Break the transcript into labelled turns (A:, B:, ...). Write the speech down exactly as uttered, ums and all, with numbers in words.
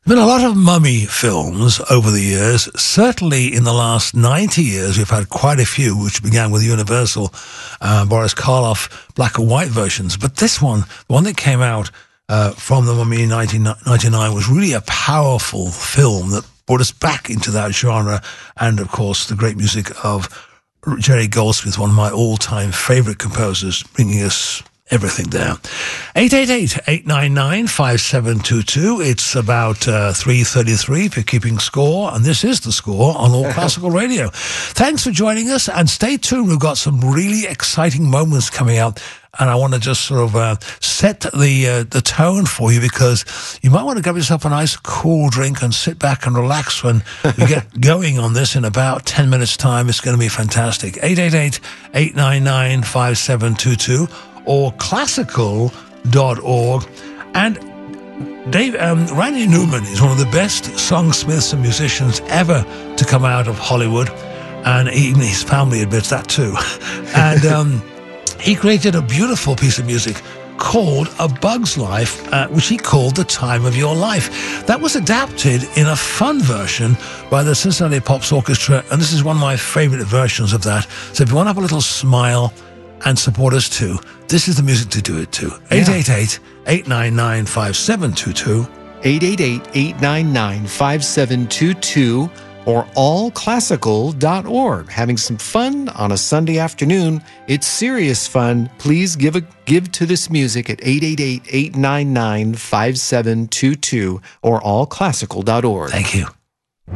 A: There have been a lot of mummy films over the years. Certainly in the last ninety years, we've had quite a few, which began with Universal, uh, Boris Karloff, black and white versions. But this one, the one that came out uh, from the Mummy in nineteen ninety-nine, was really a powerful film that brought us back into that genre. And, of course, the great music of Jerry Goldsmith, one of my all-time favourite composers, bringing us everything there. eight eight eight, eight nine nine, five seven two two. It's about uh, three thirty-three if you're keeping score, and this is The Score on All Classical Radio. Thanks for joining us, and stay tuned. We've got some really exciting moments coming up, and I want to just sort of uh, set the uh, the tone for you, because you might want to grab yourself a nice cool drink and sit back and relax when we get going on this in about ten minutes' time. It's going to be fantastic. eight eight eight, eight nine nine, five seven two two. or classical dot org. And Dave, um, Randy Newman is one of the best songsmiths and musicians ever to come out of Hollywood, and even his family admits that too. And um, he created a beautiful piece of music called A Bug's Life, uh, which he called The Time of Your Life. That was adapted in a fun version by the Cincinnati Pops Orchestra, and this is one of my favorite versions of that. So if you want to have a little smile and support us too, this is the music to do it to. eight eight eight, eight nine nine, five seven two two.
B: eight eight eight, eight nine nine, five seven two two or all classical dot org. Having some fun on a Sunday afternoon. It's serious fun. Please give a give to this music at eight eight eight, eight nine nine, five seven two two or all classical dot org.
A: Thank you.